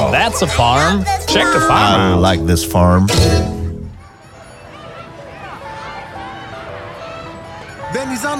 Now that's a farm. Check the farm I out. like this farm. Then he's on